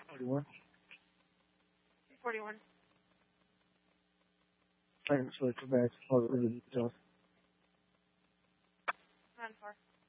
41. 41. Thanks for the back. I'll read the details. 9-4.